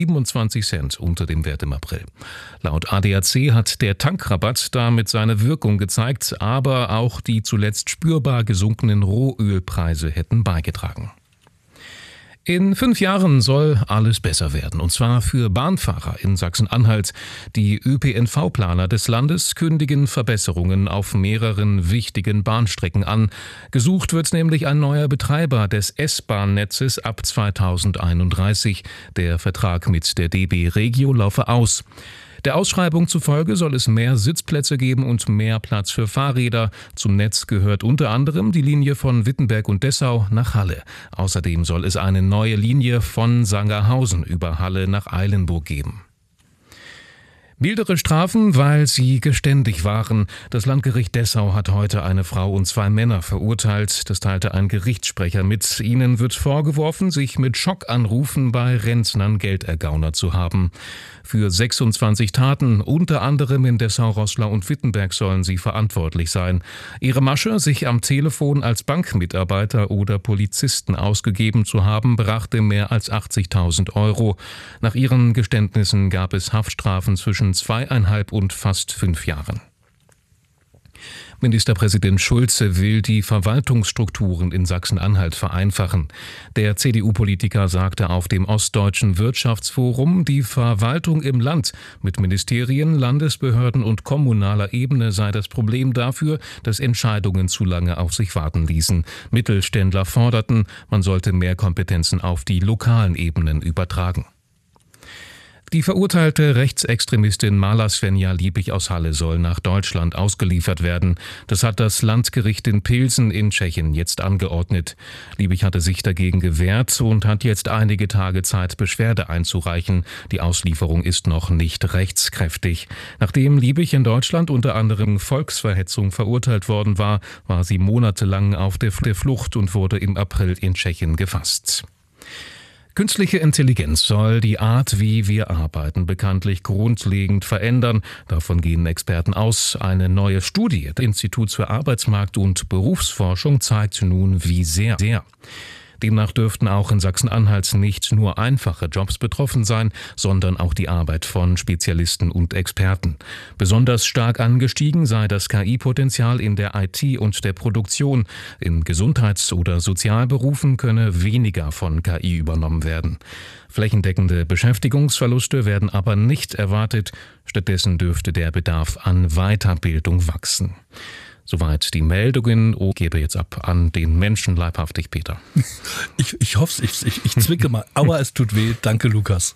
27 Cent unter dem Wert im April. Laut ADAC hat der Tankrabatt damit seine Wirkung gezeigt, aber auch die zuletzt spürbar gesunkenen Rohölpreise hätten beigetragen. In 5 Jahren soll alles besser werden, und zwar für Bahnfahrer in Sachsen-Anhalt. Die ÖPNV-Planer des Landes kündigen Verbesserungen auf mehreren wichtigen Bahnstrecken an. Gesucht wird nämlich ein neuer Betreiber des S-Bahn-Netzes ab 2031. Der Vertrag mit der DB Regio laufe aus. Der Ausschreibung zufolge soll es mehr Sitzplätze geben und mehr Platz für Fahrräder. Zum Netz gehört unter anderem die Linie von Wittenberg und Dessau nach Halle. Außerdem soll es eine neue Linie von Sangerhausen über Halle nach Eilenburg geben. Mildere Strafen, weil sie geständig waren. Das Landgericht Dessau hat heute eine Frau und 2 Männer verurteilt. Das teilte ein Gerichtssprecher mit. Ihnen wird vorgeworfen, sich mit Schockanrufen bei Rentnern Geld ergaunert zu haben. Für 26 Taten, unter anderem in Dessau, Roßlau und Wittenberg, sollen sie verantwortlich sein. Ihre Masche, sich am Telefon als Bankmitarbeiter oder Polizisten ausgegeben zu haben, brachte mehr als 80.000 Euro. Nach ihren Geständnissen gab es Haftstrafen zwischen 2,5 und fast 5 Jahren. Ministerpräsident Schulze will die Verwaltungsstrukturen in Sachsen-Anhalt vereinfachen. Der CDU-Politiker sagte auf dem Ostdeutschen Wirtschaftsforum, die Verwaltung im Land mit Ministerien, Landesbehörden und kommunaler Ebene sei das Problem dafür, dass Entscheidungen zu lange auf sich warten ließen. Mittelständler forderten, man sollte mehr Kompetenzen auf die lokalen Ebenen übertragen. Die verurteilte Rechtsextremistin Mala Svenja Liebig aus Halle soll nach Deutschland ausgeliefert werden. Das hat das Landgericht in Pilsen in Tschechien jetzt angeordnet. Liebig hatte sich dagegen gewehrt und hat jetzt einige Tage Zeit, Beschwerde einzureichen. Die Auslieferung ist noch nicht rechtskräftig. Nachdem Liebig in Deutschland unter anderem Volksverhetzung verurteilt worden war, war sie monatelang auf der Flucht und wurde im April in Tschechien gefasst. Künstliche Intelligenz soll die Art, wie wir arbeiten, bekanntlich grundlegend verändern. Davon gehen Experten aus. Eine neue Studie des Instituts für Arbeitsmarkt- und Berufsforschung zeigt nun, wie sehr. Demnach dürften auch in Sachsen-Anhalt nicht nur einfache Jobs betroffen sein, sondern auch die Arbeit von Spezialisten und Experten. Besonders stark angestiegen sei das KI-Potenzial in der IT und der Produktion. In Gesundheits- oder Sozialberufen könne weniger von KI übernommen werden. Flächendeckende Beschäftigungsverluste werden aber nicht erwartet. Stattdessen dürfte der Bedarf an Weiterbildung wachsen. Soweit die Meldungen. Ich gebe jetzt ab an den Menschen leibhaftig, Peter. Ich hoffe es, ich zwicke mal. Aua, es tut weh. Danke, Lukas.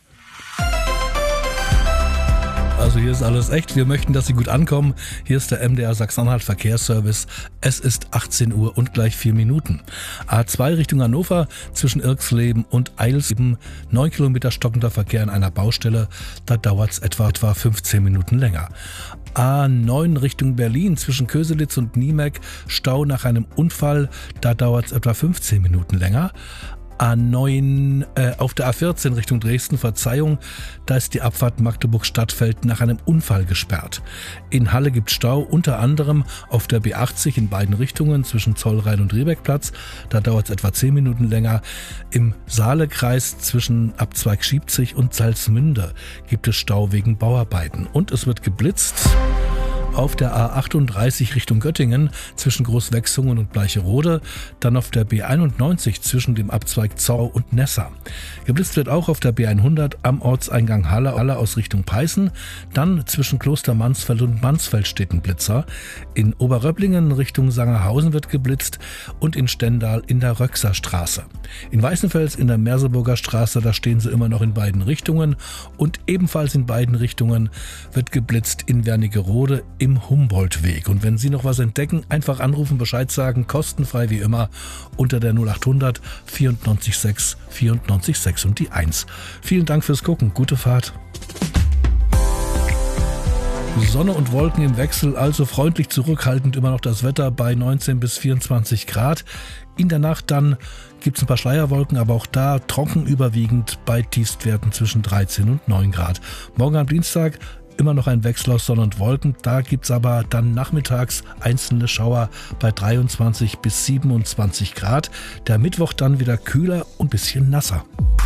Also hier ist alles echt. Wir möchten, dass Sie gut ankommen. Hier ist der MDR Sachsen-Anhalt Verkehrsservice. Es ist 18 Uhr und gleich 4 Minuten. A2 Richtung Hannover zwischen Irxleben und Eilsleben. 9 Kilometer stockender Verkehr in einer Baustelle. Da dauert es etwa 15 Minuten länger. A9 Richtung Berlin zwischen Köselitz und Niemek. Stau nach einem Unfall. Da dauert es etwa 15 Minuten länger. A9 auf der A14 Richtung Dresden, Verzeihung, da ist die Abfahrt Magdeburg-Stadtfeld nach einem Unfall gesperrt. In Halle gibt Stau, unter anderem auf der B80 in beiden Richtungen zwischen Zollrhein und Riebeckplatz, da dauert es etwa 10 Minuten länger. Im Saalekreis zwischen Abzweig Schiebzig und Salzmünde gibt es Stau wegen Bauarbeiten. Und es wird geblitzt auf der A38 Richtung Göttingen zwischen Großwechsungen und Bleicherode, dann auf der B91 zwischen dem Abzweig Zau und Nessa. Geblitzt wird auch auf der B100 am Ortseingang Halle aus Richtung Peißen, dann zwischen Kloster Mansfeld und Mansfeld steht ein Blitzer. In Oberröblingen Richtung Sangerhausen wird geblitzt und in Stendal in der Röxer Straße. In Weißenfels in der Merseburger Straße, da stehen sie immer noch in beiden Richtungen und ebenfalls in beiden Richtungen wird geblitzt in Wernigerode im Humboldtweg. Und wenn Sie noch was entdecken, einfach anrufen, Bescheid sagen, kostenfrei wie immer unter der 0800 94 6 94 6 und die 1. Vielen Dank fürs Gucken, gute Fahrt. Sonne und Wolken im Wechsel, also freundlich zurückhaltend immer noch das Wetter bei 19 bis 24 Grad. In der Nacht dann gibt es ein paar Schleierwolken, aber auch da trocken überwiegend bei Tiefstwerten zwischen 13 und 9 Grad. Morgen am Dienstag immer noch ein Wechsel aus Sonne und Wolken. Da gibt es aber dann nachmittags einzelne Schauer bei 23 bis 27 Grad. Der Mittwoch dann wieder kühler und ein bisschen nasser.